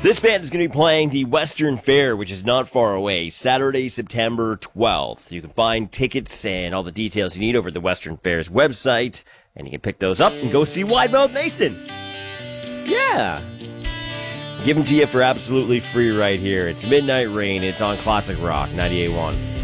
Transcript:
This band is going to be playing the Western Fair, which is not far away, Saturday, September 12th. You can find tickets and all the details you need over at the Western Fair's website, and you can pick those up and go see Widemouth Mason. Yeah. Give them to you for absolutely free right here. It's Midnight Rain. It's on Classic Rock 98.1.